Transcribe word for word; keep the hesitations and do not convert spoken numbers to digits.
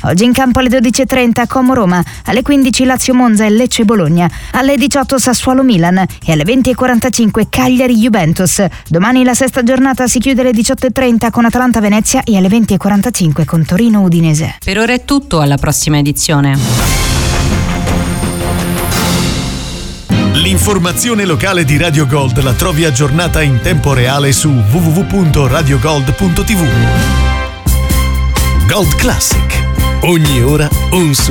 Oggi in campo alle dodici e trenta Como Roma, alle quindici Lazio Monza e Lecce Bologna, alle diciotto Sassuolo Milan e alle venti e quarantacinque Cagliari Juventus. Domani la sesta giornata si chiude alle diciotto e trenta con Atalanta Venezia e alle venti e quarantacinque con Torino Udinese. Per ora è tutto, alla prossima edizione. L'informazione locale di Radio Gold la trovi aggiornata in tempo reale su w w w punto radio gold punto t v. Gold Classic. Ogni ora un